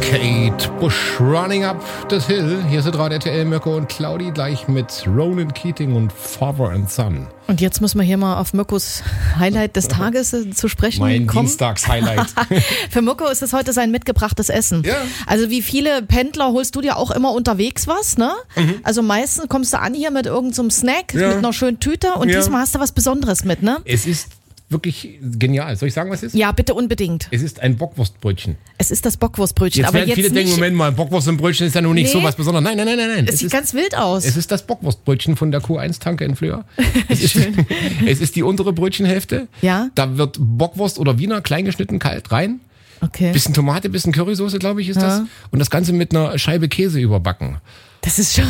Kate Bush, Running Up the Hill. Hier sind Radio RTL, Mirko und Claudi, gleich mit Ronan Keating und Father and Son. Und jetzt müssen wir hier mal auf Mirkos Highlight des Tages zu sprechen mein kommen. Dienstags-Highlight. Für Mirko ist es heute sein mitgebrachtes Essen. Ja. Also wie viele Pendler holst du dir auch immer unterwegs was, ne? Also meistens kommst du an hier mit irgendeinem Snack, mit einer schönen Tüte und diesmal hast du was Besonderes mit, ne? Es ist wirklich genial. Soll ich sagen, was es ist? Ja, bitte unbedingt. Es ist ein Bockwurstbrötchen. Es ist das Bockwurstbrötchen. Jetzt aber werden jetzt viele denken, Moment mal, Bockwurst und Brötchen ist ja nun nicht so was Besonderes. Nein. Es sieht ganz wild aus. Es ist das Bockwurstbrötchen von der Q1-Tanke in Flöhr. Es ist die untere Brötchenhälfte. Ja. Da wird Bockwurst oder Wiener kleingeschnitten kalt rein. Okay. Bisschen Tomate, bisschen Currysoße, glaube ich, ist das. Und das Ganze mit einer Scheibe Käse überbacken. Das ist schon...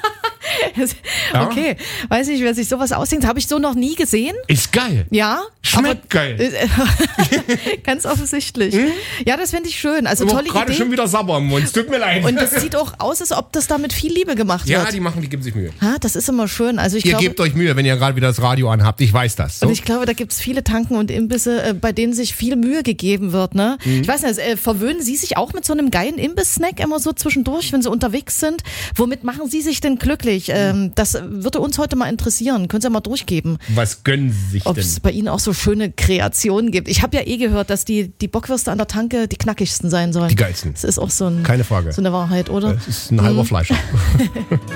Okay, weiß nicht, wer sich sowas ausdenkt, habe ich so noch nie gesehen. Ist geil. Ja. Schmeckt geil. Ganz offensichtlich. Ja, das finde ich schön. Also tolle Idee. Gerade schon wieder Sabber im Mund, tut mir leid. Und das sieht auch aus, als ob das da mit viel Liebe gemacht wird. Ja, die geben sich Mühe. Das ist immer schön. Also ihr gebt euch Mühe, wenn ihr gerade wieder das Radio anhabt, ich weiß das. So? Und ich glaube, da gibt es viele Tanken und Imbisse, bei denen sich viel Mühe gegeben wird. Ne? Ich weiß nicht, verwöhnen Sie sich auch mit so einem geilen Imbiss-Snack immer so zwischendurch, wenn Sie unterwegs sind? Womit machen Sie sich denn glücklich? Das würde uns heute mal interessieren. Können Sie ja mal durchgeben. Was gönnen Sie sich denn? Ob es bei Ihnen auch so schöne Kreationen gibt. Ich habe ja gehört, dass die Bockwürste an der Tanke die knackigsten sein sollen. Die geilsten. Das ist auch so Keine Frage. So eine Wahrheit, oder? Das ist ein halber Fleischer.